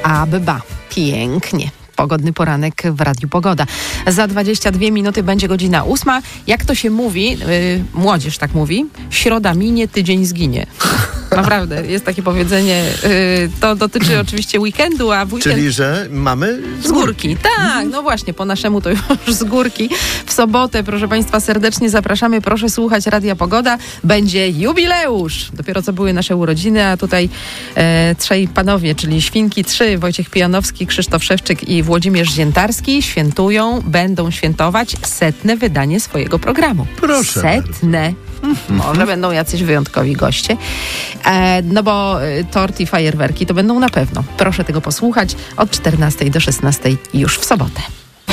Abba. Pięknie. Pogodny poranek w Radiu Pogoda. Za 22 minuty będzie godzina 8. Jak to się mówi, młodzież tak mówi, środa minie, tydzień zginie. Naprawdę, jest takie powiedzenie. To dotyczy oczywiście weekendu, a w weekend... Czyli, że mamy z górki. Tak, no właśnie, po naszemu to już z górki. W sobotę, proszę Państwa, serdecznie zapraszamy. Proszę słuchać Radia Pogoda. Będzie jubileusz. Dopiero co były nasze urodziny, a tutaj trzej panowie, czyli Świnki 3, Wojciech Pijanowski, Krzysztof Szewczyk i Włodzimierz Ziętarski będą świętować 100. wydanie swojego programu. Proszę 100. Może będą jacyś wyjątkowi goście. No bo tort i fajerwerki to będą na pewno. Proszę tego posłuchać od 14 do 16 już w sobotę.